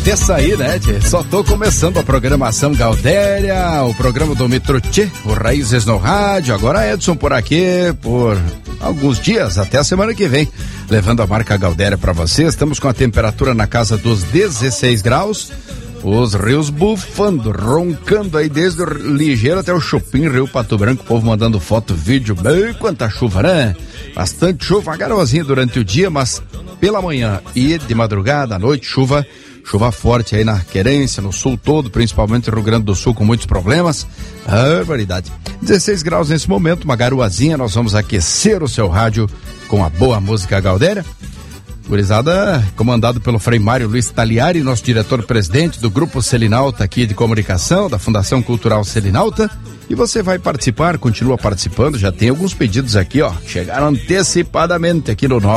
Até sair, né, tchê? Só tô começando a programação Galdéria, o programa do Metrotchê, o Raízes no Rádio. Agora Edson por aqui, por alguns dias, até a semana que vem, levando a marca Galdéria pra vocês. Estamos com a temperatura na casa dos 16 graus, os rios bufando, roncando aí desde o Ligeiro até o Chupim, Rio Pato Branco, o povo mandando foto, vídeo. Bem, quanta chuva, né? Bastante chuva, uma garoazinha durante o dia, mas pela manhã e de madrugada, à noite, chuva forte aí na Querência, no sul todo, principalmente no Rio Grande do Sul, com muitos problemas. Barbaridade. 16 graus nesse momento, uma garoazinha. Nós vamos aquecer o seu rádio com a boa música Galdéria. Gurizada, comandado pelo Frei Mário Luiz Taliari, nosso diretor-presidente do Grupo Selinalta aqui de comunicação, da Fundação Cultural Selinalta. E você vai participar, continua participando, já tem alguns pedidos aqui, ó, chegaram antecipadamente aqui no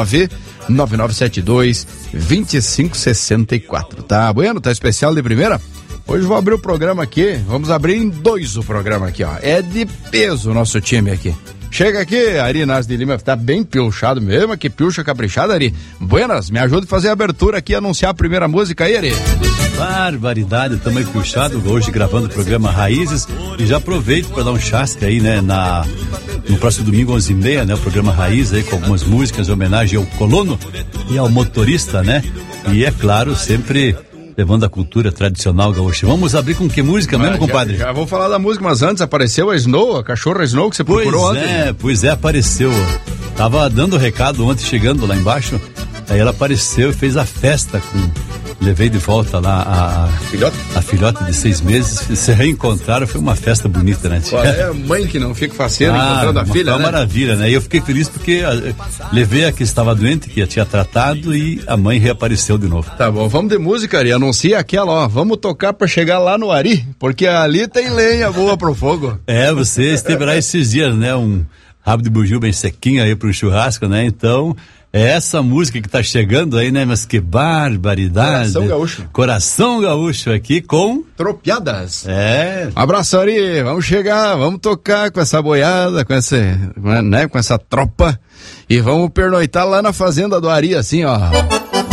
99972-2564, tá bueno? Tá especial de primeira? Hoje vou abrir o programa aqui, vamos abrir em 2 o programa aqui, ó, é de peso o nosso time aqui. Chega aqui, Ari Nas de Lima, tá bem pilchado mesmo, que pilcha caprichada, Ari. Buenas, me ajuda a fazer a abertura aqui, anunciar a primeira música aí, Ari. Barbaridade, também puxado, hoje gravando o programa Raízes, e já aproveito para dar um chasque aí, né, no próximo domingo, 11h30, né, o programa Raízes aí com algumas músicas em homenagem ao colono e ao motorista, né, e é claro, sempre levando a cultura tradicional gaúcha. Vamos abrir com que música mesmo, compadre? Já vou falar da música, mas antes apareceu a Snow, a cachorra Snow que você procurou ontem. Pois é, apareceu. Tava dando recado ontem, chegando lá embaixo, aí ela apareceu e fez a festa levei de volta lá a filhota de 6 meses, se reencontraram, foi uma festa bonita, né? Qual é a mãe que não fica faceira encontrando a filha, né? Uma maravilha, né? E eu fiquei feliz porque levei a que estava doente, que já tinha tratado, e a mãe reapareceu de novo. Tá bom, vamos de música, Ari, anuncia aquela, ó, vamos tocar pra chegar lá no Ari, porque ali tem lenha boa pro fogo. Você esteve lá esses dias, né? Um rabo de bugio bem sequinho aí pro churrasco, né? Então, é essa música que tá chegando aí, né? Mas que barbaridade. Coração Gaúcho. Coração Gaúcho aqui com Tropiadas. É. Abraço, Ari. Vamos chegar, vamos tocar com essa boiada, com essa, né? Com essa tropa. E vamos pernoitar lá na fazenda do Ari, assim, ó.